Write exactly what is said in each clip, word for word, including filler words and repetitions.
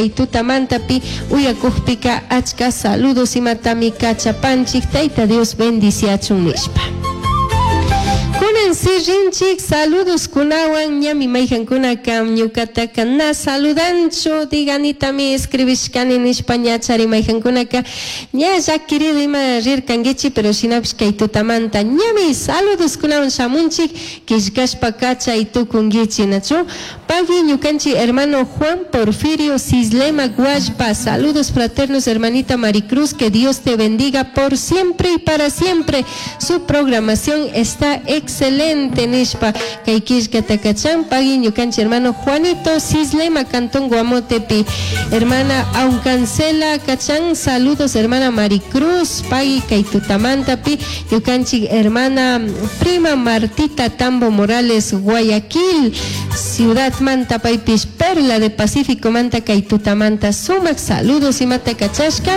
Tutamantapi uyakujpika achka saludos y matami cachapanchik taita Dios bendiciachun nishpa. Kunan sirrinchik saludos kunawan ñami mayjankuna kam ñukataka na saludancho diganitami escribishkani nishpa ñachari mayjankunaka ña llakirido ima rirkangichi pero shinapish kay tutamanta ñami saludos kunawan shamunchik kishkashpa kacha y tukungichi nachu pagi ñukanchi hermano Juan Porfirio Sislema Guashpa saludos fraternos hermanita Maricruz que Dios te bendiga por siempre y para siempre su programación está excelente excelente nishpa kaikishka takachan pagi ñukanchi hermano Juanito Sislema Cantón Guamotepi hermana Aucancela Cachan saludos hermana Maricruz pagi kaitutamantapi ñukanchi hermana prima Martita Tambo Morales Guayaquil Ciudad Manta Paipish Perla de Pacífico Manta Kaitutamanta Sumac saludos y mata cachashka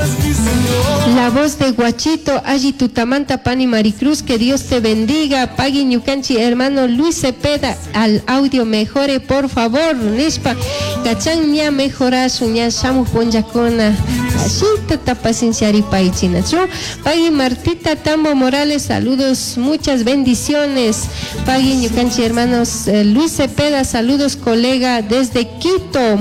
la voz de Guachito Allí Tutamanta Pani Maricruz que Dios te bendiga Pagui ñukanchi hermano Luis Cepeda al audio mejore por favor nishpa cachan ña mejorasu ña shamu ponjacona ashita tapasinchari paichina chu Pagui Martita Tambo Morales saludos muchas bendiciones Pagui ñukanchi hermanos eh, Luis Cepeda saludos colega desde Quito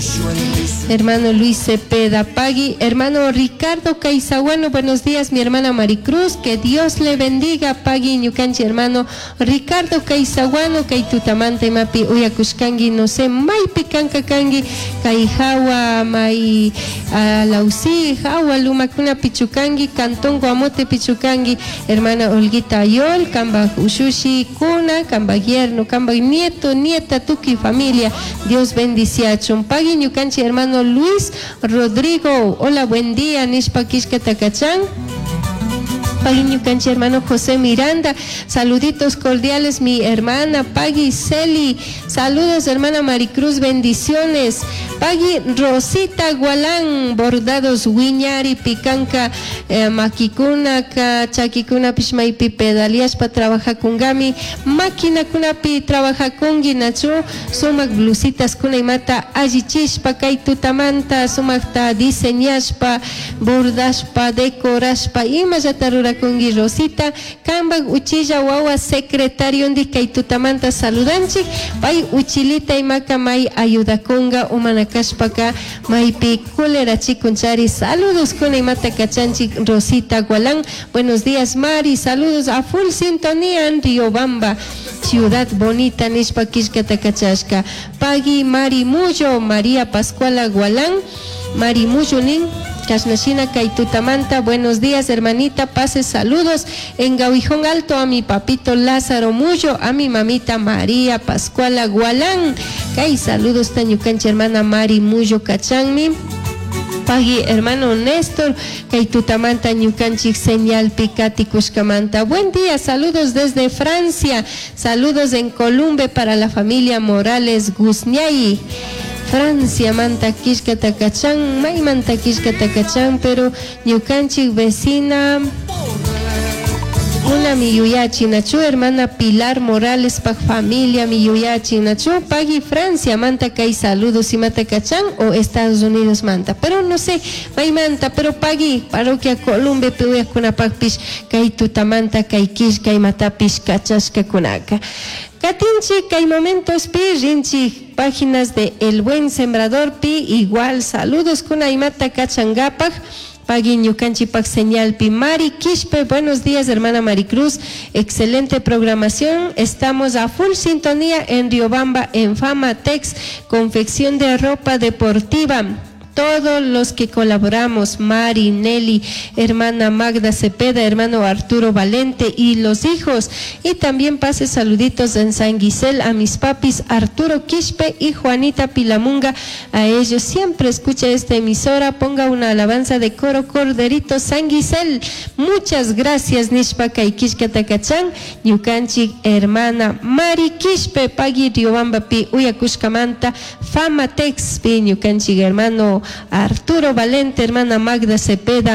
hermano Luis Cepeda Pagui hermano Ricardo Caizaguano buenos días mi hermana Maricruz que Dios le bendiga Pagui ñukanchi hermano Ricardo Caizaguano Kaitutamante mapi uyakushkangi no sé mai picanca kangi Kaijawa mai Lausi Jawa Lumakuna Pichukangi Cantón Guamote Pichukangi hermana Olguita Ayol Kamba Ushushi Kuna Kamba Yerno Kamba Nieto Nieta Tuki familia Dios bendicia Chompagui ñukanchi hermano Luis Rodrigo hola buen día Nishpa Kishka Takachan Pagui ñukanchi hermano José Miranda saluditos cordiales mi hermana Pagui Celi saludos hermana Maricruz bendiciones Pagui Rosita Gualán bordados Wiñari Picanca eh, Makikuna ka Chakikuna Pishmaipi pedalias pa trabaja kungami máquina kunapi trabaja kungi nachu sumak blusitas kuna imata allichishpa kay tutamanta sumakta diseñashpa bordashpa decorashpa ima yatarura kungi Rosita kambak uchilla wawa secretario ndi kay tutamanta saludanchik pay uchilita imaka may ayuda kunga umanakashpaka maypi kulera chikunchari saludos kuna imata kachanchik Rosita Gualán buenos días Mari saludos a full sintonía en Riobamba ciudad bonita nishpa kishkata kachashka Pagui Mari Muyo María Pascuala Gualán Mari Muyo nin Kashnashina Kaitutamanta, buenos días hermanita, pase saludos en Gauijón Alto a mi papito Lázaro Muyo, a mi mamita María Pascuala Gualán, Kay saludos tañucancha hermana Mari Muyo Cachanmi. Pagui hermano Néstor Kaitutamanta ñukanchik señal Picati Kushkamanta. Buen día, saludos desde Francia, saludos en Columbe para la familia Morales Guzniay. Francia manta kishka takachan, may manta kishka takachan, pero ñukanchik vecina una miyuyachi nachu hermana Pilar Morales pa familia miyuyachi nachu Pagui Francia manta kay saludos y mata cachan o Estados Unidos manta pero no sé may manta pero Pagui parroquia Columbe peuya kuna pagpish kay tutamanta kay kish kay matapish kachashka kunaka Katinchi kay momentos pi rinchi páginas de El Buen Sembrador pi igual saludos kuna imata kachangapag Pagui ñukanchi pag señal pi Mari Quispe, buenos días hermana Maricruz, excelente programación, estamos a full sintonía en Riobamba en Famatex, confección de ropa deportiva. Todos los que colaboramos, Mari, Nelly, hermana Magda Cepeda, hermano Arturo Valente y los hijos. Y también pase saluditos en San Gisel a mis papis Arturo Quispe y Juanita Pilamunga. A ellos siempre escucha esta emisora. Ponga una alabanza de coro Corderito San Gisel. Muchas gracias, Nishpa Kaikishka Takachan, Ñukanchik, hermana Mari Quispe, Pagui Riobamba Pi Uyakushkamanta, Famatex Pi Ñukanchik, hermano Arturo Valente, hermana Magda Cepeda,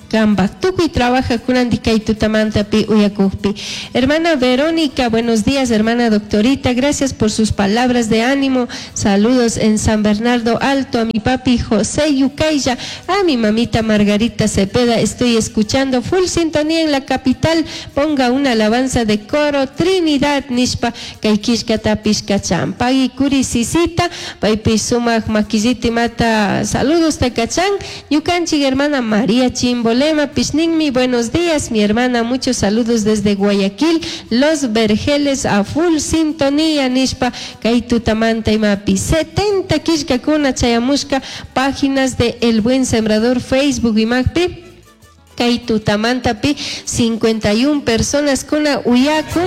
Gambak, tukuy trabaja kunandi kay tutamantapi uyakupi. Hermana Verónica, buenos días, hermana doctorita, gracias por sus palabras de ánimo. Saludos en San Bernardo Alto a mi papi José Yucaya, a mi mamita Margarita Cepeda. Estoy escuchando full sintonía en la capital. Ponga una alabanza de coro Trinidad Nishpa Kaikishka Tapishka Champagi Curisisita Paipi Sumak Maquisiti Mata. Saludos Tacachán. Yucanchi, hermana María Chimbo Lema Pishningmi, buenos días, mi hermana, muchos saludos desde Guayaquil, Los Vergeles, a full sintonía, Nishpa, Kaitutamanta y Mapi, setenta Kishkakuna Chayamushka, páginas de El Buen Sembrador, Facebook y Mapi. Kaitutamantapi, cincuenta y una personas con Uyakun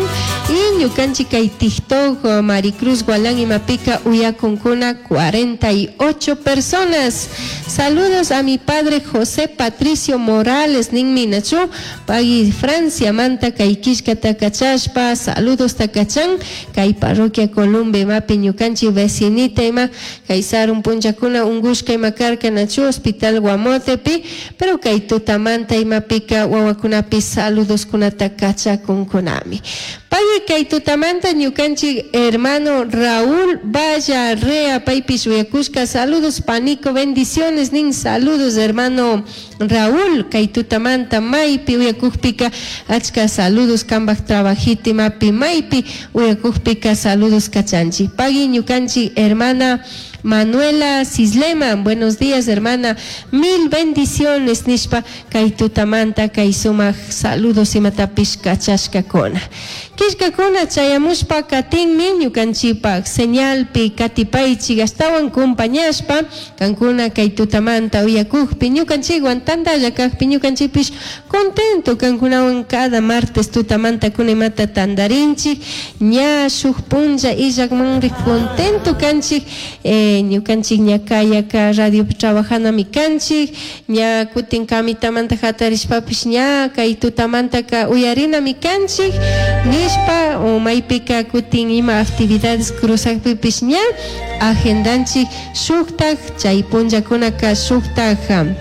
y Ñucanchi Kaitiktok, Maricruz Gualán y Mapica Uyakun Kuna, cuarenta y ocho personas. Saludos a mi padre José Patricio Morales, Ninmi Nachu, Pagi Francia, Manta, Kaikishka Takachashpa, saludos Takachán, Kai Parroquia Columbe, Mapi Ñucanchi vecinita y ma, Kaisar un Punchacuna, un Gushka y Macarca Nachu, Hospital Guamotepi, pero Kaitutamanta Mapica Wawakunapi, saludos kunatakacha con Konami. Paye Kaitutamanta Ñucanchi, hermano Raúl Vaya Rea Paipis Uyakushka, saludos Panico, bendiciones nin, saludos hermano Raúl Kaitutamanta Maipi Uyakujpika Achka, saludos Kambak Trabajiti Mapi Maipi Uyakujpika, saludos Kachanchi. Paye Ñucanchi, hermana Manuela Cislema, buenos días hermana, mil bendiciones Nishpa Kaitutamanta Kaisuma, saludos y matapish Kachashka Kona. Kishka Kona Chayamushpa Katinmi Ñucanchipa, señal pi Katipaichi gastawan compañashpa, Cancuna Kaitutamanta Uyakujpi, Ñucanchi Guantanda Yakajpi, Ñucanchipish contento, Cancunawan cada martes Tutamanta Kunemata Tandarinchi, Ña Shujpunja y Yakmanri contento Canchi, eh, Ñucanchik ñakayaka radio trabajando mi canchik ña kutin kamitamanta hatarishpapish ña kay tutamantaka uyarina mi canchik nishpa o maypika kutin ima actividades cruzakpipish ña agendanchik shuktak chay punllakunaka shuktak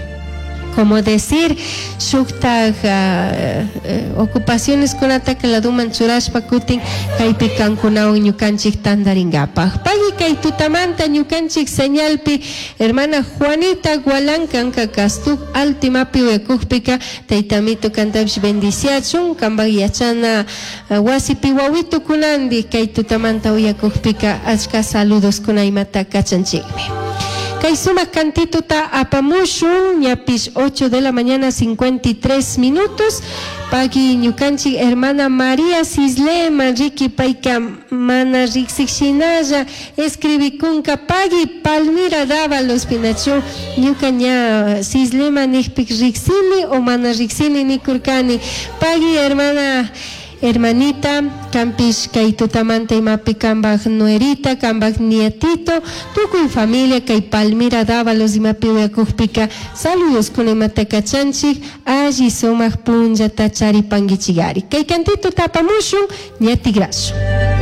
como decir shukta uh, uh, ocupaciones con ataque la duman churashpa kutin kaypi kankunao ñucanchik tandaringapa pagi kay tutamanta ñucanchik señalpi hermana Juanita Gualán kanka kastuk altimapi uyakujpika taytamito kantapish bendiciachun kambag yachana uh, wasipi wawitu kunandi kay tutamanta uyakujpika achka saludos kunaymata kachanchikmi. Kaisuma cantituta apamushun, ñapis ocho de la mañana cincuenta y tres minutos. Pagi Ñucanchi, hermana María Cislema, Ricky Paika, mana Rixixinaya, escribí kunka Pagi Palmira Dávalos Pinachu, Ñucaña Cislema Nixpic Rixini o mana Rixini Nikurkani. Pagi hermana hermanita, Campish Kaitutamanta y Mapi Cambaj Nuerita, Cambaj Nietito, Tucuy familia, Kay Palmira Dávalos y Mapi Uyakujpika, saludos con Ematacachanchi, allí somaj punja tachari pangichigari. Kay cantito tapamushun, Nietigraso.